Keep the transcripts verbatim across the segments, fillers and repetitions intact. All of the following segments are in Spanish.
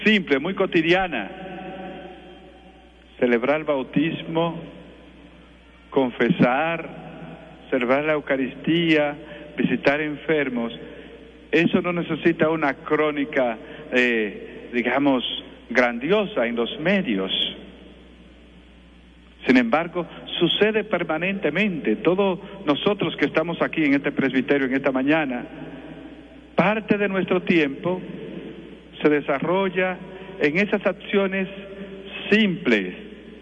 simple, muy cotidiana. Celebrar el bautismo, confesar, celebrar la Eucaristía, visitar enfermos. Eso no necesita una crónica, eh, digamos, grandiosa en los medios. Sin embargo, sucede permanentemente. Todos nosotros que estamos aquí en este presbiterio en esta mañana, parte de nuestro tiempo se desarrolla en esas acciones simples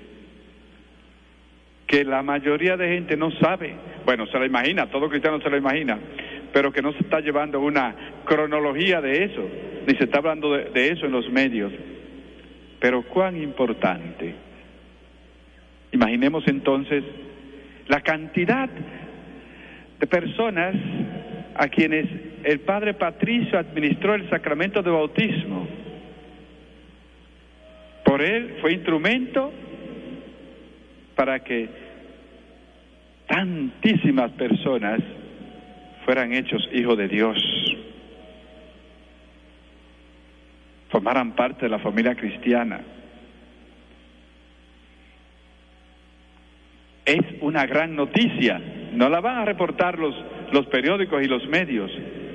que la mayoría de gente no sabe. Bueno, se lo imagina, todo cristiano se lo imagina, pero que no se está llevando una cronología de eso, ni se está hablando de, de eso en los medios. Pero cuán importante. Imaginemos entonces la cantidad de personas a quienes el padre Patricio administró el sacramento de bautismo. Por él fue instrumento para que tantísimas personas fueran hechos hijos de Dios, formaran parte de la familia cristiana. Es una gran noticia, no la van a reportar los, los periódicos y los medios.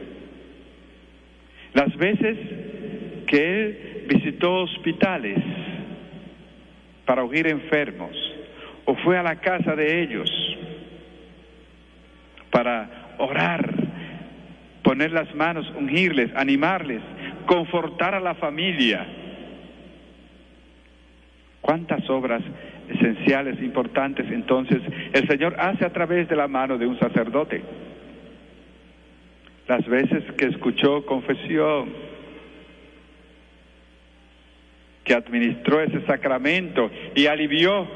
Las veces que él visitó hospitales para ungir enfermos, o fue a la casa de ellos para orar, poner las manos, ungirles, animarles, confortar a la familia. ¿Cuántas obras esenciales, importantes, entonces, el Señor hace a través de la mano de un sacerdote? Las veces que escuchó confesión, que administró ese sacramento y alivió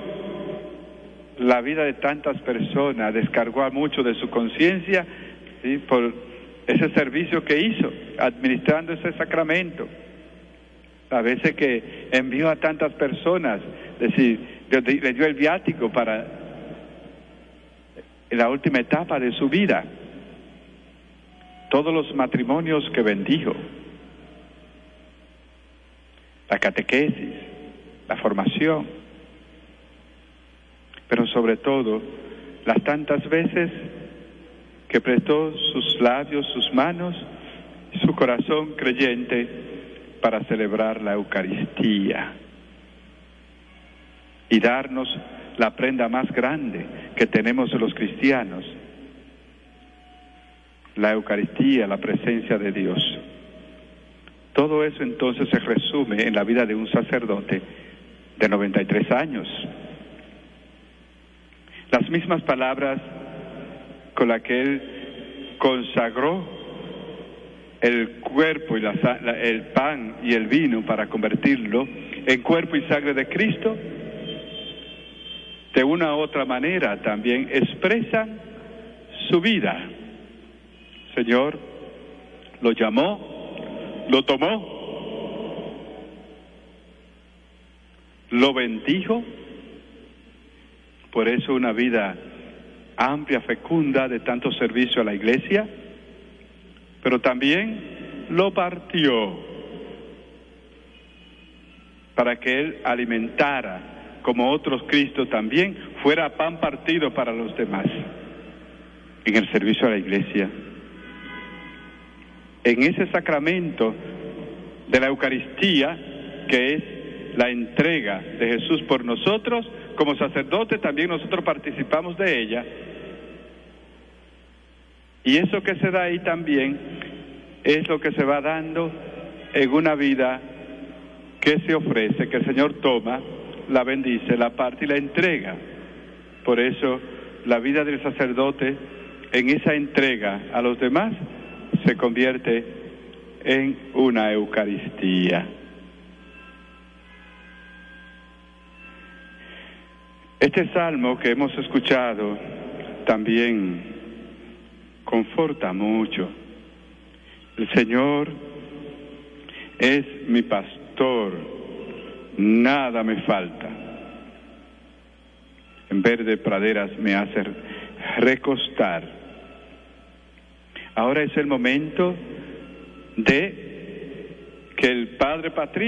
la vida de tantas personas, descargó a mucho de su conciencia, ¿sí?, por ese servicio que hizo, administrando ese sacramento. A veces que envió a tantas personas, es decir, le dio el viático para en la última etapa de su vida. Todos los matrimonios que bendijo, la catequesis, la formación, pero sobre todo las tantas veces que prestó sus labios, sus manos, su corazón creyente para celebrar la Eucaristía y darnos la prenda más grande que tenemos los cristianos, la Eucaristía, la presencia de Dios. Todo eso entonces se resume en la vida de un sacerdote de noventa y tres años. Las mismas palabras con las que él consagró el cuerpo y la, la, el pan y el vino para convertirlo en cuerpo y sangre de Cristo, de una u otra manera también expresan su vida. Señor lo llamó, lo tomó, lo bendijo. Por eso una vida amplia, fecunda, de tanto servicio a la iglesia, pero también lo partió para que él alimentara, como otros Cristo también, fuera pan partido para los demás, en el servicio a la iglesia. En ese sacramento de la Eucaristía, que es la entrega de Jesús por nosotros, como sacerdotes también nosotros participamos de ella. Y eso que se da ahí también es lo que se va dando en una vida que se ofrece, que el Señor toma, la bendice, la parte y la entrega. Por eso la vida del sacerdote en esa entrega a los demás se convierte en una Eucaristía. Este salmo que hemos escuchado también conforta mucho. El Señor es mi pastor, nada me falta. En verdes praderas me hace recostar. Ahora es el momento de que el Padre Patricio